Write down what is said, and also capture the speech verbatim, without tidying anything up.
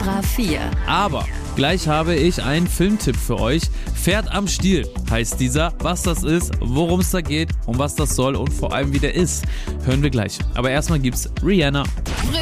Extra vier. Aber gleich habe ich einen Filmtipp für euch. Pferd am Stiel heißt dieser. Was das ist, worum es da geht, um was das soll und vor allem wie der ist, hören wir gleich. Aber erstmal gibt's Rihanna.